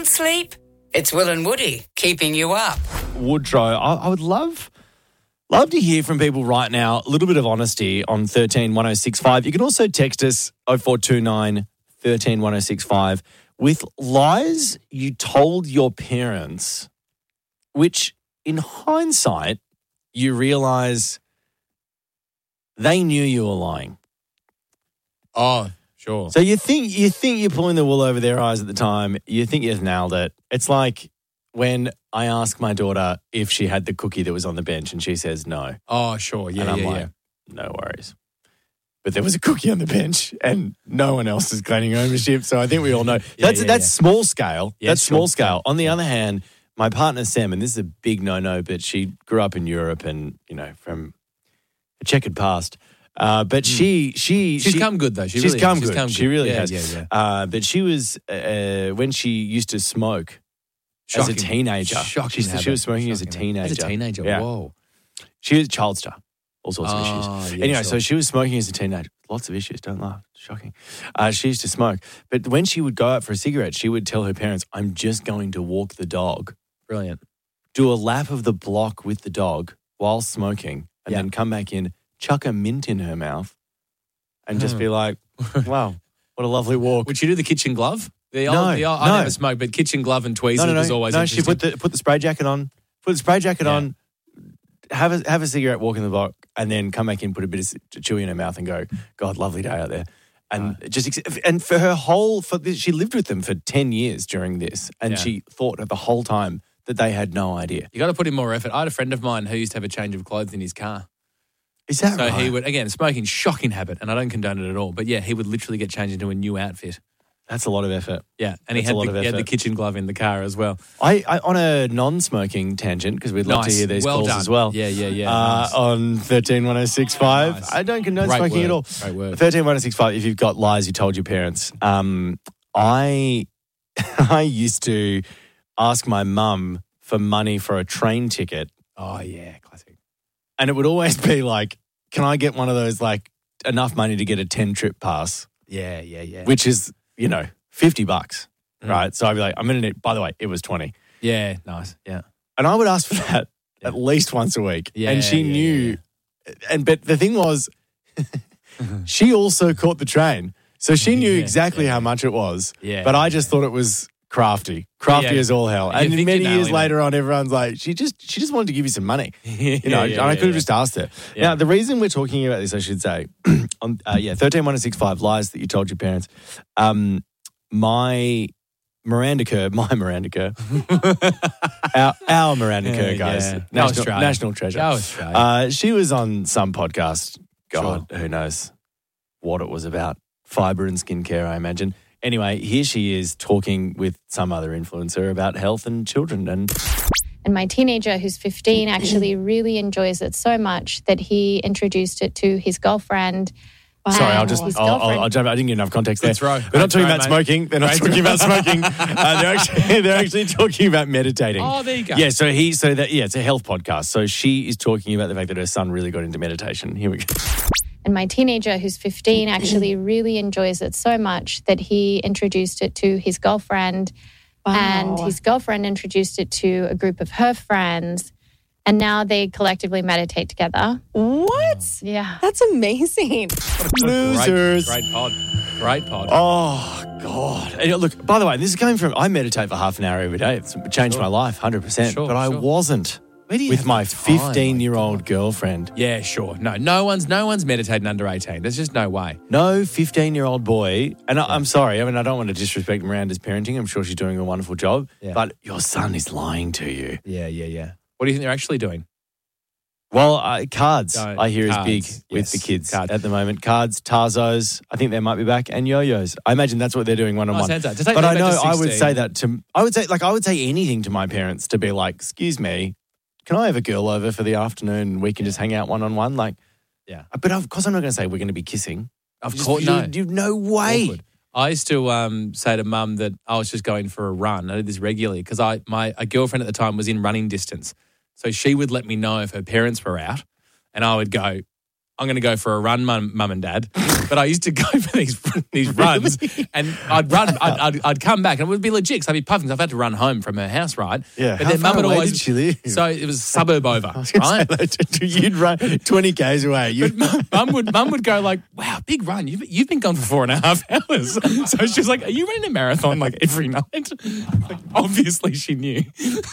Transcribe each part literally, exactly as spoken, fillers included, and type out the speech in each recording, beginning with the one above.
Can't sleep? It's Will and Woody keeping you up. Woodrow, I, I would love love to hear from people right now. A little bit of honesty on thirteen one oh six five. You can also text us oh four two nine, one three one oh six five with lies you told your parents, which in hindsight you realise they knew you were lying. Oh, sure. So you think you think you're pulling the wool over their eyes at the time. You think you've nailed it. It's like when I ask my daughter if she had the cookie that was on the bench and she says no. Oh, sure. Yeah, and I'm yeah, like, yeah. no worries. But there was a cookie on the bench and no one else is claiming ownership. So I think we all know. Yeah, that's yeah, that's yeah. small scale. Yeah, that's sure. small scale. On the other hand, my partner Sam, and this is a big no-no, but she grew up in Europe and, you know, from a checkered past. Uh, but she, she, She's she, come good though. She she's really, come she's good. come She really yeah, has. Yeah, yeah. Uh, but she was uh, when she used to smoke Shocking. as a teenager. Shocking She, she habit. was smoking as a Shocking teenager. As a teenager, Yeah. whoa. She was a child star. All sorts of Oh, issues. yeah, anyway, sure. so she was smoking as a teenager. Lots of issues. Don't laugh. Shocking. Uh, she used to smoke. But when she would go out for a cigarette, she would tell her parents, I'm just going to walk the dog, Brilliant. do a lap of the block with the dog while smoking, and Yeah. then come back in, chuck a mint in her mouth, and just be like, wow, what a lovely walk. Would she do the kitchen glove? The No, old, the old, I no. never smoked, but kitchen glove and tweezers no, no, no. was always no, she interesting. put the put the spray jacket on, put the spray jacket Yeah. on, have a have a cigarette, walk in the block, and then come back in, put a bit of chewy in her mouth, and go, God, lovely day out there. And just ex- and for her whole, for this, she lived with them for ten years during this, and Yeah. she thought the whole time that they had no idea. You got to put in more effort. I had a friend of mine who used to have a change of clothes in his car. Is that So right? he would, again, smoking, shocking habit, and I don't condone it at all. But yeah, he would literally get changed into a new outfit. That's a lot of effort. Yeah, and he That's had, a lot the, of he had the effort. kitchen glove in the car as well. I, I on a non-smoking tangent, because we'd love to Nice. hear these Well calls done. as well. Yeah, yeah, yeah. Uh, Nice. On thirteen one oh six five. Nice. I don't condone Great smoking word. at all. Great word. thirteen one oh six five, if you've got lies you told your parents. Um, I I used to ask my mum for money for a train ticket, Oh, yeah, classic. and it would always be like, can I get one of those, like, enough money to get a ten-trip pass, Yeah, yeah, yeah. which is, you know, fifty bucks, Mm. right? So I'd be like, I'm going to need, by the way, it was twenty. Yeah, nice. Yeah. And I would ask for that Yeah. at least once a week. Yeah, and she yeah, knew. yeah, And but the thing was, she also caught the train. So she knew Yeah, exactly yeah. how much it was. Yeah, But I just thought it was crafty. Crafty Yeah. as all hell. You And think many you're years nailing later on, everyone's like, she just she just wanted to give you some money. You know, yeah, and I yeah, could have yeah. just asked her. Yeah. Now, the reason we're talking about this, I should say, on uh, yeah, thirteen one oh six five lies that you told your parents. Um, my Miranda Kerr, my Miranda Kerr, our, our Miranda Yeah, Kerr, guys, yeah. Go national, Australia. national treasure. Go Australia. Uh, she was on some podcast. God, who knows what it was about. Fibre and skincare, I imagine. Anyway, here she is talking with some other influencer about health and children. And And my teenager, who's fifteen, actually really enjoys it so much that he introduced it to his girlfriend. sorry, I'll and just his I'll, I'll, girlfriend. I'll jump. I didn't get enough context there. Good throw. They're Great not talking throw, about mate. smoking. They're not Great talking throw. about smoking. Uh, they're actually they're actually talking about meditating. Oh, there you go. Yeah, so he so that yeah, it's a health podcast. So she is talking about the fact that her son really got into meditation. Here we go. And my teenager, who's fifteen, actually really enjoys it so much that he introduced it to his girlfriend. And his girlfriend introduced it to a group of her friends. And now they collectively meditate together. What? Yeah. That's amazing. Losers. Great, great pod. Great pod. Oh, God. And look, by the way, this is coming from, I meditate for half an hour every day. It's changed Sure. my life, one hundred percent. Sure, but I sure. wasn't Where do you with have my the time? fifteen-year-old girlfriend. Yeah, sure. No, no one's no one's meditating under eighteen. There's just no way. No fifteen-year-old boy, and I, I'm sorry, I mean, I don't want to disrespect Miranda's parenting. I'm sure she's doing a wonderful job, Yeah. but your son is lying to you. Yeah, yeah, yeah. What do you think they're actually doing? Well, uh, cards, Don't- I hear, cards, is big with yes, the kids cards. at the moment. Cards, Tarzos, I think they might be back, and yo-yos. I imagine that's what they're doing one-on-one. Oh, sounds like- to take But them I back know to I would sixteen. say that to, I would say, like, I would say anything to my parents to be like, excuse me, can I have a girl over for the afternoon and we can just hang out one-on-one? Like, Yeah. but of course I'm not going to say we're going to be kissing. Of Just- course, you, no. you no way. Awkward. I used to um, say to mum that I was just going for a run. I did this regularly because I my a girlfriend at the time was in running distance. So she would let me know if her parents were out and I would go, I'm going to go for a run, mum, mum and dad. But I used to go for these these runs, and I'd run, I'd, I'd, I'd come back, and it would be legit because I'd be puffing. So I've had to run home from her house, right? Yeah. But How then far mum would away always. did she live? So it was a suburb over, I was gonna right? say, like, you'd run twenty kays away. You, Mum would mum would go like, "Wow, big run! You've you've been gone for four and a half hours." So she was like, "Are you running a marathon like every night?" Like, obviously, she knew.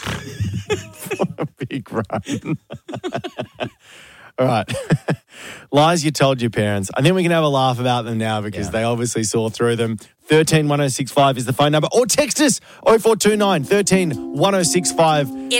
a big run. All right. Lies you told your parents. I think we can have a laugh about them now because Yeah. they obviously saw through them. one three one oh six five is the phone number. Or text us oh four two nine, one three one oh six five.